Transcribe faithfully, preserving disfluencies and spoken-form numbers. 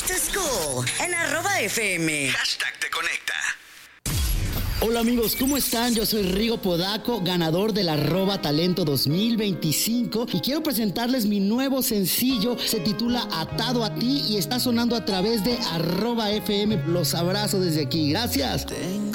to school en arroba F M. Hashtag te conecta. Hola amigos, ¿cómo están? Yo soy Rigo Podaco, ganador del arroba talento dos mil veinticinco y quiero presentarles mi nuevo sencillo. Se titula Atado a ti y está sonando a través de arroba F M. Los abrazo desde aquí. Gracias. Tengo